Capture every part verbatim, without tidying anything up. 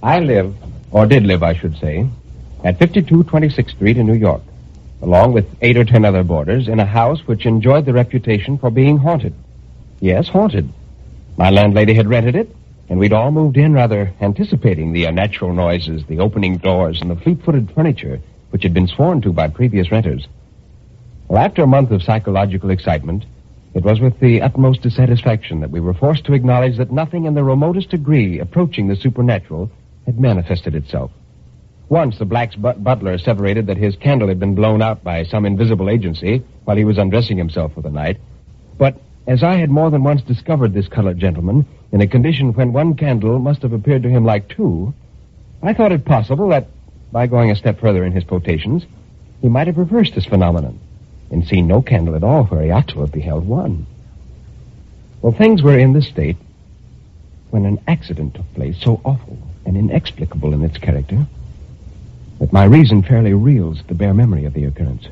I live, or did live, I should say, at fifty-two twenty-sixth Street in New York, along with eight or ten other boarders, in a house which enjoyed the reputation for being haunted. Yes, haunted. My landlady had rented it, and we'd all moved in rather anticipating the unnatural noises, the opening doors, and the fleet-footed furniture which had been sworn to by previous renters. Well, after a month of psychological excitement, it was with the utmost dissatisfaction that we were forced to acknowledge that nothing in the remotest degree approaching the supernatural had manifested itself. Once the Black's but- butler asseverated that his candle had been blown out by some invisible agency while he was undressing himself for the night. But as I had more than once discovered this colored gentleman in a condition when one candle must have appeared to him like two, I thought it possible that, by going a step further in his potations, he might have reversed this phenomenon and seen no candle at all where he ought to have beheld one. Well, things were in this state when an accident took place so awful and inexplicable in its character that my reason fairly reels at the bare memory of the occurrence.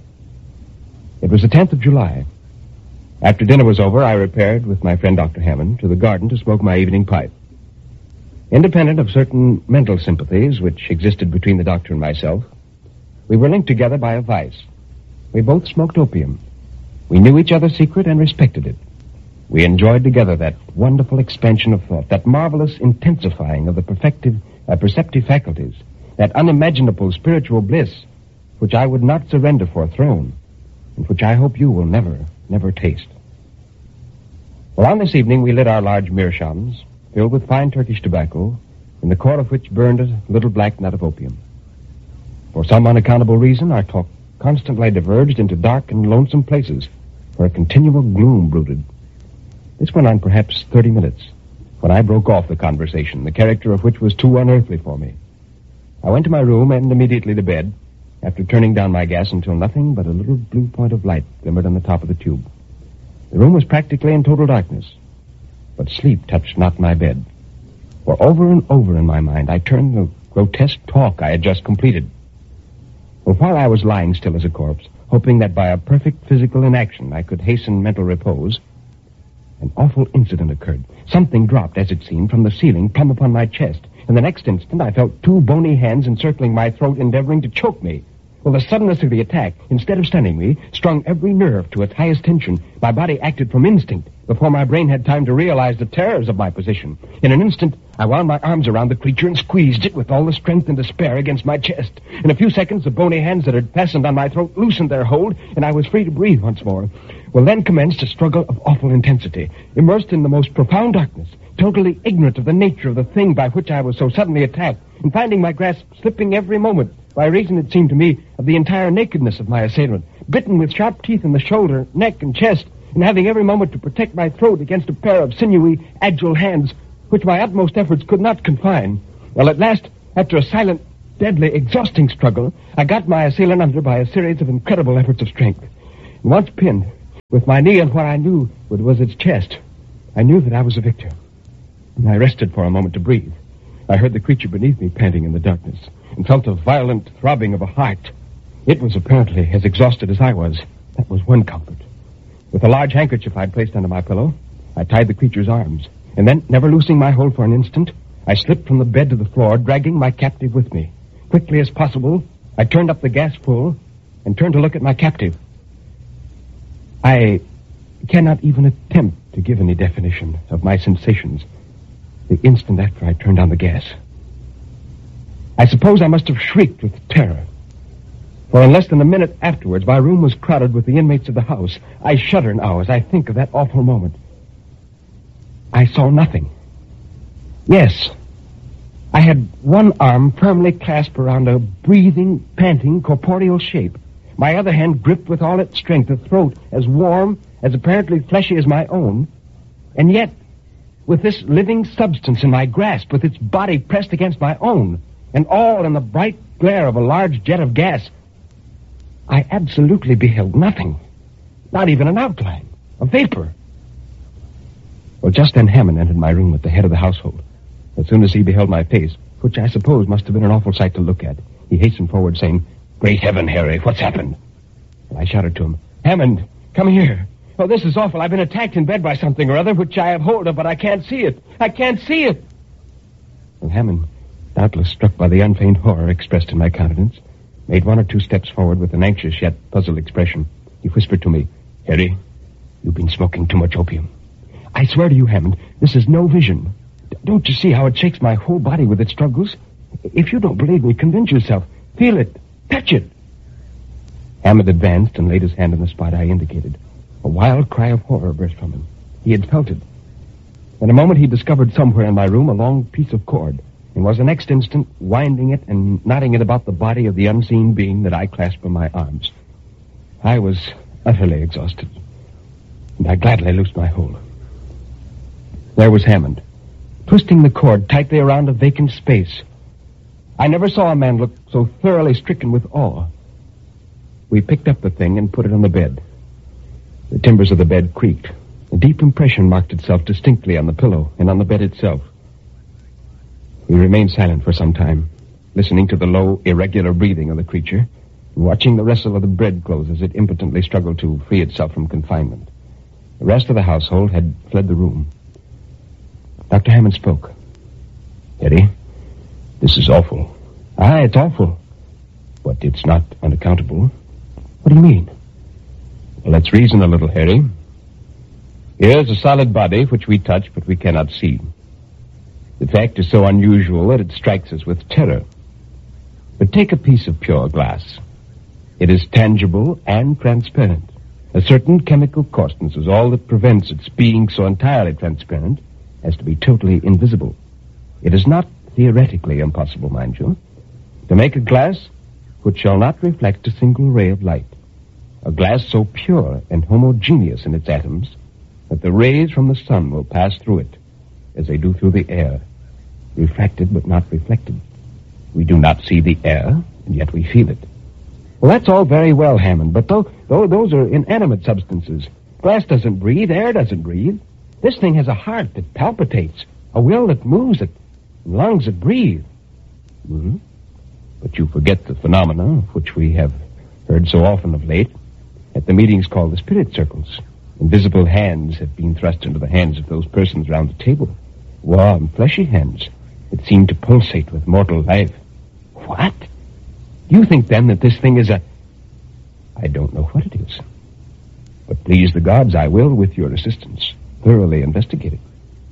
It was the tenth of July. After dinner was over, I repaired with my friend Doctor Hammond to the garden to smoke my evening pipe. Independent of certain mental sympathies which existed between the doctor and myself, we were linked together by a vice. We both smoked opium. We knew each other's secret and respected it. We enjoyed together that wonderful expansion of thought, that marvelous intensifying of the perfective, uh, perceptive faculties, that unimaginable spiritual bliss which I would not surrender for a throne, and which I hope you will never, never taste. Well, on this evening we lit our large meerschaums, filled with fine Turkish tobacco, in the core of which burned a little black nut of opium. For some unaccountable reason, our talk constantly diverged into dark and lonesome places where a continual gloom brooded. This went on perhaps thirty minutes, when I broke off the conversation, the character of which was too unearthly for me. I went to my room and immediately to bed, after turning down my gas until nothing but a little blue point of light glimmered on the top of the tube. The room was practically in total darkness, but sleep touched not my bed. For over and over in my mind, I turned the grotesque talk I had just completed. Well, while I was lying still as a corpse, hoping that by a perfect physical inaction I could hasten mental repose, an awful incident occurred. Something dropped, as it seemed, from the ceiling plumb upon my chest. In the next instant, I felt two bony hands encircling my throat, endeavoring to choke me. Well, the suddenness of the attack, instead of stunning me, strung every nerve to its highest tension. My body acted from instinct before my brain had time to realize the terrors of my position. In an instant, I wound my arms around the creature and squeezed it with all the strength and despair against my chest. In a few seconds, the bony hands that had fastened on my throat loosened their hold, and I was free to breathe once more. Well, then commenced a struggle of awful intensity, immersed in the most profound darkness, totally ignorant of the nature of the thing by which I was so suddenly attacked, and finding my grasp slipping every moment, by reason, it seemed to me, of the entire nakedness of my assailant, bitten with sharp teeth in the shoulder, neck, and chest, and having every moment to protect my throat against a pair of sinewy, agile hands, which my utmost efforts could not confine. Well, at last, after a silent, deadly, exhausting struggle, I got my assailant under by a series of incredible efforts of strength. And once pinned, with my knee on what I knew was its chest, I knew that I was a victor. And I rested for a moment to breathe. I heard the creature beneath me panting in the darkness, and felt a violent throbbing of a heart. It was apparently as exhausted as I was. That was one comfort. With a large handkerchief I'd placed under my pillow, I tied the creature's arms, and then, never loosing my hold for an instant, I slipped from the bed to the floor, dragging my captive with me. Quickly as possible, I turned up the gas full and turned to look at my captive. I cannot even attempt to give any definition of my sensations the instant after I turned on the gas. I suppose I must have shrieked with terror, for in less than a minute afterwards, my room was crowded with the inmates of the house. I shudder now as I think of that awful moment. I saw nothing. Yes, I had one arm firmly clasped around a breathing, panting, corporeal shape. My other hand gripped with all its strength a throat as warm, as apparently fleshy as my own, and yet, with this living substance in my grasp, with its body pressed against my own, and all in the bright glare of a large jet of gas, I absolutely beheld nothing. Not even an outline, a vapor. Well, just then Hammond entered my room at the head of the household. As soon as he beheld my face, which I suppose must have been an awful sight to look at, he hastened forward, saying, "Great heaven, Harry, what's happened?" And I shouted to him, "Hammond, come here. Oh, this is awful. I've been attacked in bed by something or other, which I have hold of, but I can't see it. I can't see it." Well, Hammond doubtless struck by the unfeigned horror expressed in my countenance, made one or two steps forward with an anxious yet puzzled expression. He whispered to me, "Harry, you've been smoking too much opium. I swear to you, Hammond, this is no vision. D- don't you see how it shakes my whole body with its struggles? If you don't believe me, convince yourself. Feel it. Touch it." Hammond advanced and laid his hand on the spot I indicated. A wild cry of horror burst from him. He had felt it. In a moment he discovered somewhere in my room a long piece of cord, and was the next instant winding it and knotting it about the body of the unseen being that I clasped in my arms. I was utterly exhausted, and I gladly loosed my hold. There was Hammond, twisting the cord tightly around a vacant space. I never saw a man look so thoroughly stricken with awe. We picked up the thing and put it on the bed. The timbers of the bed creaked. A deep impression marked itself distinctly on the pillow and on the bed itself. We remained silent for some time, listening to the low, irregular breathing of the creature, and watching the rustle of the bedclothes as it impotently struggled to free itself from confinement. The rest of the household had fled the room. Doctor Hammond spoke. "Eddie, this is awful." "Aye, it's awful." "But it's not unaccountable." "What do you mean?" "Well, let's reason a little, Harry. Here's a solid body which we touch but we cannot see. The fact is so unusual that it strikes us with terror. But take a piece of pure glass. It is tangible and transparent. A certain chemical coarseness is all that prevents its being so entirely transparent as to be totally invisible. It is not theoretically impossible, mind you, to make a glass which shall not reflect a single ray of light. A glass so pure and homogeneous in its atoms that the rays from the sun will pass through it as they do through the air, refracted but not reflected. We do not see the air, and yet we feel it." "Well, that's all very well, Hammond, but though, though those are inanimate substances. Glass doesn't breathe, air doesn't breathe. This thing has a heart that palpitates, a will that moves it, and lungs that breathe." Mm-hmm. "But you forget the phenomena of which we have heard so often of late at the meetings called the spirit circles. Invisible hands have been thrust into the hands of those persons round the table. Warm, fleshy hands that seem to pulsate with mortal life." "What? Do you think, then, that this thing is a—" "I don't know what it is. But please the gods, I will, with your assistance, thoroughly investigate it."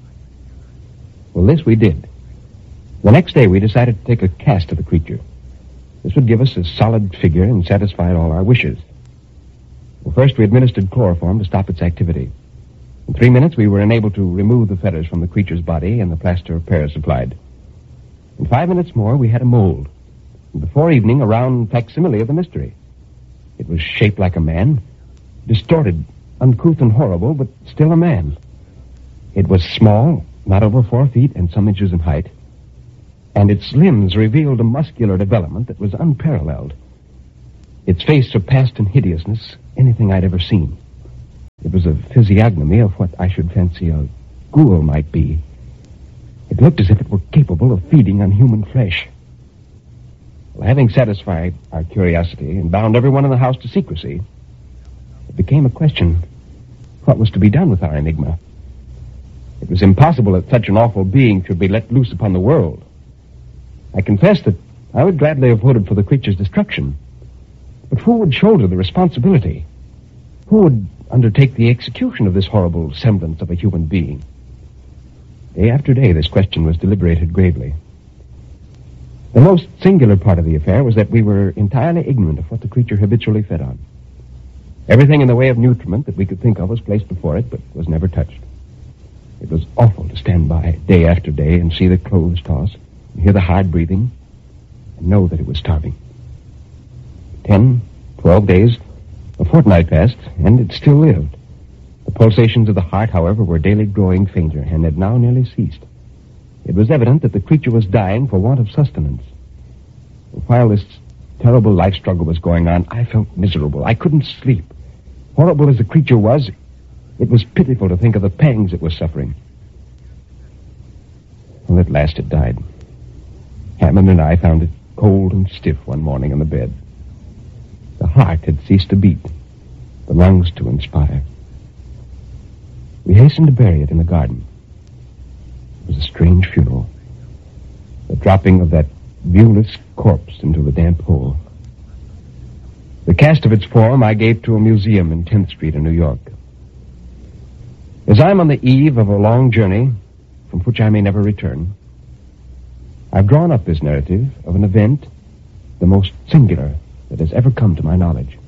Well, this we did. The next day we decided to take a cast of the creature. This would give us a solid figure and satisfy all our wishes. Well, first we administered chloroform to stop its activity. In three minutes we were enabled to remove the fetters from the creature's body and the plaster of Paris applied. In five minutes more we had a mold, and before evening a round facsimile of the mystery. It was shaped like a man, distorted, uncouth and horrible, but still a man. It was small, not over four feet and some inches in height, and its limbs revealed a muscular development that was unparalleled. Its face surpassed in hideousness anything I'd ever seen. It was a physiognomy of what I should fancy a ghoul might be. It looked as if it were capable of feeding on human flesh. Well, having satisfied our curiosity and bound everyone in the house to secrecy, it became a question what was to be done with our enigma. It was impossible that such an awful being should be let loose upon the world. I confess that I would gladly have voted for the creature's destruction. But who would shoulder the responsibility? Who would undertake the execution of this horrible semblance of a human being? Day after day, this question was deliberated gravely. The most singular part of the affair was that we were entirely ignorant of what the creature habitually fed on. Everything in the way of nutriment that we could think of was placed before it, but was never touched. It was awful to stand by day after day and see the clothes toss, and hear the hard breathing, and know that it was starving. Ten, twelve days, a fortnight passed, and it still lived. The pulsations of the heart, however, were daily growing fainter, and had now nearly ceased. It was evident that the creature was dying for want of sustenance. While this terrible life struggle was going on, I felt miserable. I couldn't sleep. Horrible as the creature was, it was pitiful to think of the pangs it was suffering. Well, at last it died. Hammond and I found it cold and stiff one morning in the bed. The heart had ceased to beat, the lungs to inspire. We hastened to bury it in the garden. It was a strange funeral. The dropping of that viewless corpse into the damp hole. The cast of its form I gave to a museum in tenth Street in New York. As I'm on the eve of a long journey from which I may never return, I've drawn up this narrative of an event the most singular that has ever come to my knowledge.